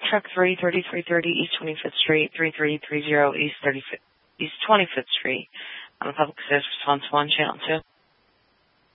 Truck 3, 3330 East 25th Street, 3330 East 25th Street. On the Public Service Response 1, Channel 2.